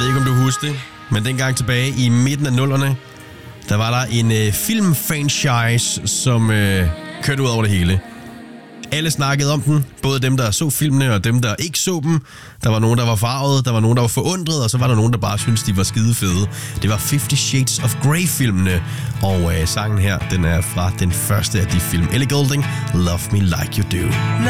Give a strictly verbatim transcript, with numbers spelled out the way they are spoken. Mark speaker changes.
Speaker 1: ved ikke, om du husker det, men dengang tilbage i midten af nullerne, der var der en øh, filmfranchise, som øh, kørte ud over det hele. Alle snakkede om den, både dem, der så filmene, og dem, der ikke så dem. Der var nogen, der var farvet, der var nogen, der var forundret, og så var der nogen, der bare syntes, de var skide fede. Det var Fifty Shades of Grey-filmene, og øh, sangen her, den er fra den første af de film. Ellie Goulding, Love Me Like You Do.